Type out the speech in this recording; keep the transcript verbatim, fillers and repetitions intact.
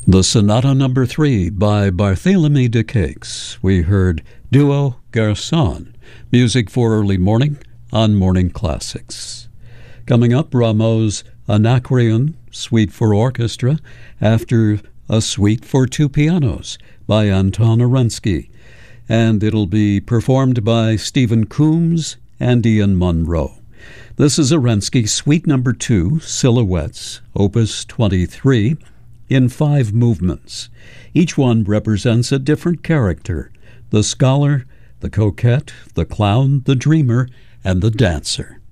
The Sonata Number Three by Barthélemy de Cakes. We heard Duo Garçon, music for early morning on Morning Classics. Coming up, Rameau's Anacreon, Suite for Orchestra, after a Suite for Two Pianos by Anton Arensky. And it'll be performed by Stephen Coombs and Ian Munro. This is Arensky Suite Number Two, Silhouettes, Opus twenty-three, in five movements. Each one represents a different character: the scholar, the coquette, the clown, the dreamer, and the dancer.